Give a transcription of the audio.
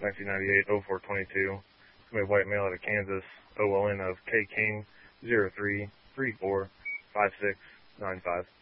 1998 0422. Somebody white male out of Kansas. OLN of K King 03345695.